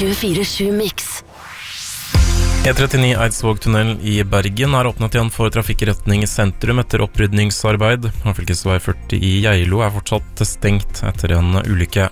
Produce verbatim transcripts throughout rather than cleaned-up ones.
tjuefire sju Mix. E trettini Eidsvågtunnel i Bergen er åpnet igjen for trafikk i retning sentrum etter opprydningsarbeid. Og fylkesvei førti i Geilo er fortsatt stengt etter en ulykke.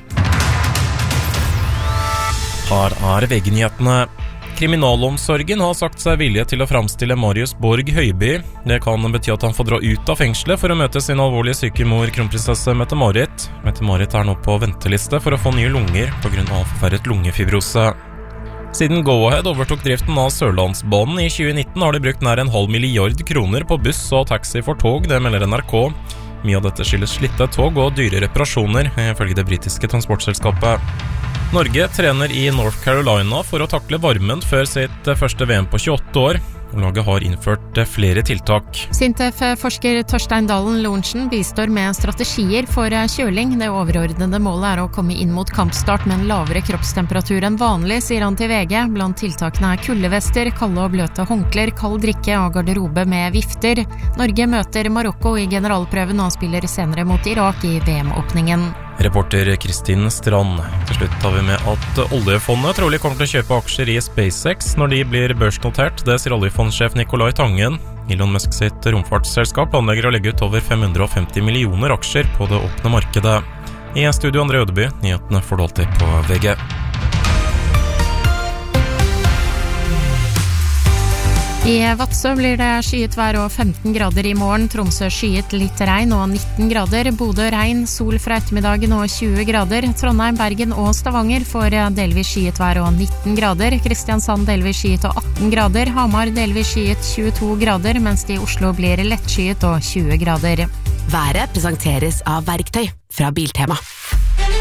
Her er V G-nyhetene. Kriminalomsorgen har sagt seg vilje til å framstille Marius Borg Høiby. Det kan bety at han får dra ut av fengselet for å møte sin alvorlig syke mor, kronprinsesse Mette-Marit. Mette-Marit er nå på venteliste for å få nye lunger på grunn av forverret lungefibrose. Siden Go-Ahead overtok driften av Sørlandsbanen i tjue nitten har de brukt nær en halv milliard kroner på buss og taxi for tog, det melder N R K. Mye av dette skyldes slitte tog og dyre reparasjoner, ifølge det britiske transportselskapet. Norge trener i North Carolina for å takle varmen før sitt første V M på tjueåtte år. Laget har innført flere tiltak. Sintef-forsker Torstein Dalen Lorentzen bistår med strategier for kjøling. Det overordnede målet er å komme inn mot kampstart med en lavere kroppstemperatur enn vanlig, sier han til V G. Blant tiltakene er kuldevester, kalde og bløte håndklær, kald drikke og garderobe med vifter. Norge møter Marokko i generalprøven og spiller senere mot Irak i V M-åpningen. Reporter Kristin Strand. Til slutt tar vi med at oljefondet trolig kommer til å kjøpe aksjer i SpaceX når de blir børsnotert. Det sier oljefondsjef Nicolai Tangen. Elon Musk sitt romfartsselskap planlegger å legge ut over fem hundre og femti millioner aksjer på det åpne markedet. I studio André Ødeby, nyhetene får du alltid på V G. I Vadsø blir det skyet vær og femten grader i morgen. Tromsø skyet litt regn og nitten grader. Bodø regn, sol fra ettermiddagen og tjue grader. Trondheim, Bergen og Stavanger får delvis skyet vær og nitten grader. Kristiansand delvis skyet og atten grader. Hamar delvis skyet tjueto grader, mens det i Oslo blir lettskyet og tjue grader. Været presenteres av Verktøy fra Biltema.